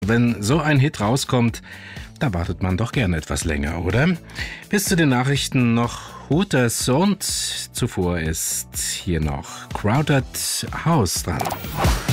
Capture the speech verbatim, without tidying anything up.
wenn so ein Hit rauskommt, da wartet man doch gerne etwas länger, oder? Bis zu den Nachrichten noch Hooters und zuvor ist hier noch Crowded House dran.